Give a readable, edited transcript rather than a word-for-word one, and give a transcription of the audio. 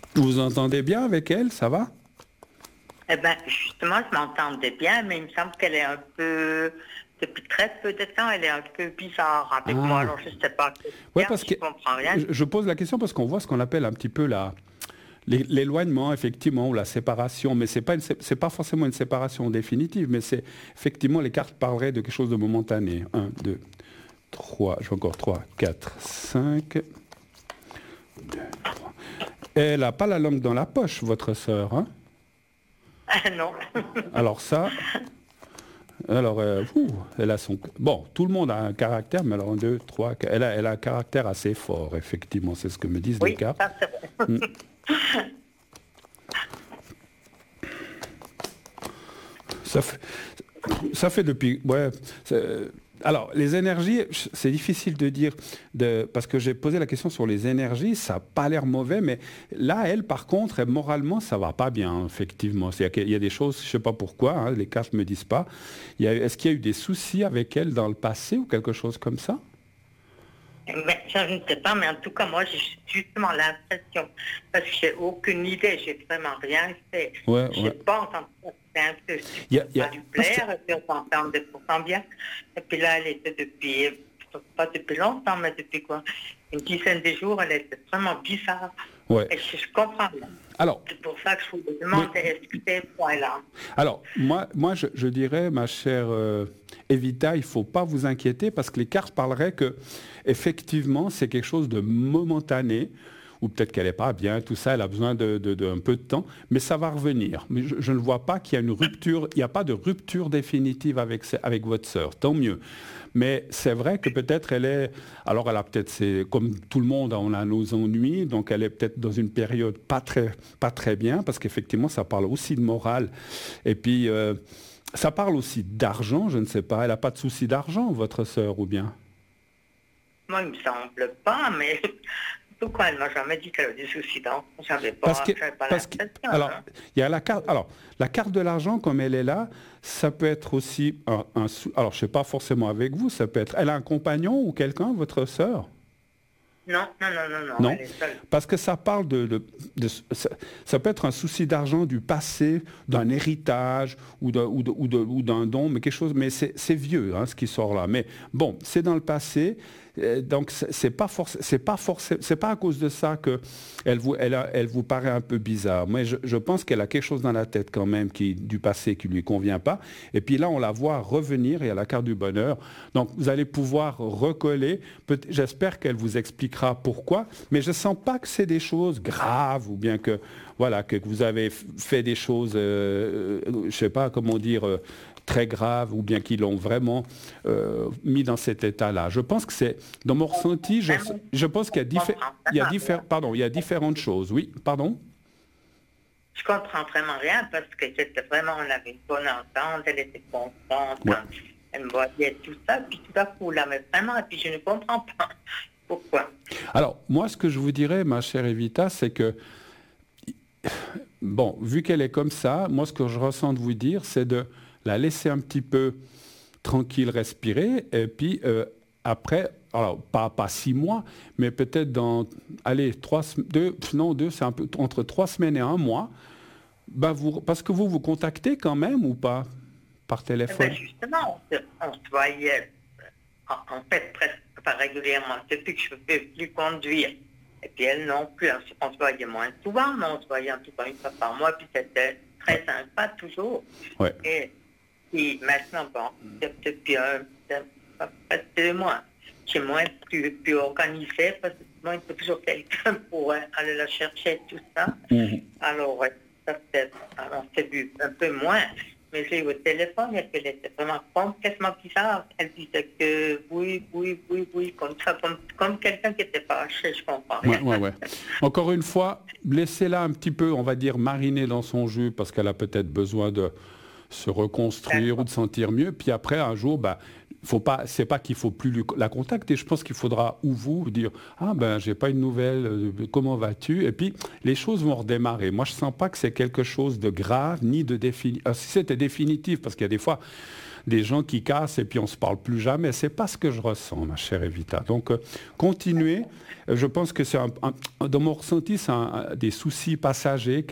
Vous vous entendez bien avec elle, ça va? Eh ben, justement, je m'entendais bien, mais il me semble qu'elle est un peu, depuis très peu de temps, elle est un peu bizarre avec moi. Ah, Alors, je ne sais pas quest ouais, parce je que comprends rien. je pose la question parce qu'on voit ce qu'on appelle un petit peu l'éloignement, effectivement, ou la séparation, mais c'est pas forcément une séparation définitive, mais c'est effectivement les cartes parleraient de quelque chose de momentané. Un, 2, 3, j'ai encore 3, 4, 5. Elle n'a pas la langue dans la poche, votre sœur, hein? Ah non. Alors ça, alors, elle a son... Bon, tout le monde a un caractère, mais alors, un, deux, trois, elle a un caractère assez fort, effectivement, c'est ce que me disent les Oui, cartes. ça c'est vrai. Hmm. Ça fait, ça fait depuis... Ouais, alors, les énergies, c'est difficile de dire, parce que j'ai posé la question sur les énergies, ça n'a pas l'air mauvais, mais là, elle, par contre, moralement, ça va pas bien, effectivement. Il y a des choses, je ne sais pas pourquoi, hein, les cartes ne me disent pas. Est-ce qu'il y a eu des soucis avec elle dans le passé ou quelque chose comme ça? Ben, ça, je ne sais pas, mais en tout cas, moi, j'ai justement l'impression, parce que j'ai aucune idée, j'ai vraiment rien fait. Ouais, Je ouais. pense en tout cas que c'est un peu Il y pas a- lui parce que- plaire, et puis on s'entend de pourtant bien. Et puis là, elle était depuis, pas depuis longtemps, mais depuis quoi, une dizaine de jours, elle était vraiment bizarre. ouais. Et je comprends bien. Alors, C'est pour ça que je vous demande, est-ce que c'est ce point-là? Alors, moi je dirais, ma chère Evita, il ne faut pas vous inquiéter parce que les cartes parleraient que, effectivement, c'est quelque chose de momentané, ou peut-être qu'elle n'est pas bien, tout ça, elle a besoin d'un peu de temps, mais ça va revenir. Mais je ne vois pas qu'il y a une rupture, il n'y a pas de rupture définitive avec votre sœur, tant mieux. Mais c'est vrai que peut-être elle est, alors elle a peut-être, c'est comme tout le monde, on a nos ennuis, donc elle est peut-être dans une période pas très bien, parce qu'effectivement ça parle aussi de morale, et puis ça parle aussi d'argent, je ne sais pas, elle n'a pas de souci d'argent, votre sœur, ou bien? Moi, il me semble pas, mais pourquoi elle m'a jamais dit qu'elle avait des soucis d'enfant? Parce que, J'avais pas parce que, l'impression, alors, hein. il y a la carte, alors, la carte de l'argent, comme elle est là, ça peut être aussi alors je sais pas forcément avec vous, ça peut être, elle a un compagnon ou quelqu'un, votre sœur? Non, non, non, non, non, Non, elle est seule. parce que ça parle ça peut être un souci d'argent du passé, d'un héritage ou d'un don, mais quelque chose, mais c'est vieux, hein, ce qui sort là. Mais bon, c'est dans le passé, donc c'est pas à cause de ça que elle vous paraît un peu bizarre. Mais je pense qu'elle a quelque chose dans la tête quand même du passé qui lui convient pas. Et puis là, on la voit revenir et à la carte du bonheur. Donc vous allez pouvoir recoller. J'espère qu'elle vous expliquera pourquoi. Mais je sens pas que c'est des choses graves ou bien que voilà que vous avez fait des choses, je sais pas comment dire. Très graves ou bien qu'ils l'ont vraiment mis dans cet état-là. Je pense que c'est, dans mon ressenti, je pense qu'il y a, pardon, il y a différentes choses. Oui, pardon? Je comprends vraiment rien parce que c'était vraiment, on avait une bonne entente, elle était contente, Ouais. quand elle me voyait tout ça, puis tout à coup, là, mais vraiment, et puis je ne comprends pas pourquoi. Alors, moi, ce que je vous dirais, ma chère Evita, c'est que, bon, vu qu'elle est comme ça, moi, ce que je ressens de vous dire, c'est de la laisser un petit peu tranquille, respirer, et puis après, alors pas 6 mois, mais peut-être dans, allez, deux, c'est un peu entre 3 semaines et un mois, ben parce que vous contactez quand même ou pas par Eh bien, téléphone? justement, on se voyait, en fait, presque pas régulièrement, depuis que je ne peux plus conduire. Et puis elle non plus, on se voyait moins souvent, mais on se voyait en tout cas une fois par mois, puis c'était très sympa toujours. Ouais. Et puis maintenant, bon, depuis presque 2 mois, j'ai moins pu organiser parce que moi, il faut toujours quelqu'un pour aller la chercher, tout ça. Mhm. Alors, ouais, ça peut-être, on s'est vu un peu moins. Mais j'ai eu au téléphone et puis elle était vraiment complètement bizarre. Elle disait que oui, oui, oui, oui, comme ça, comme quelqu'un qui était fâché, je comprends Ouais, rien. ouais, ouais. Encore une fois, laissez-la un petit peu, on va dire, mariner dans son jus parce qu'elle a peut-être besoin de se reconstruire ou de sentir mieux. Puis après, un jour, bah, c'est pas qu'il faut plus la contacter. Je pense qu'il faudra ou vous dire ah ben j'ai pas une nouvelle, comment vas-tu? Et puis les choses vont redémarrer. Moi je sens pas que c'est quelque chose de grave ni de définitif. Si c'était définitif, parce qu'il y a des fois des gens qui cassent et puis on ne se parle plus jamais. Ce n'est pas ce que je ressens, ma chère Evita. Donc, continuez. Je pense que dans mon ressenti, c'est des soucis passagers.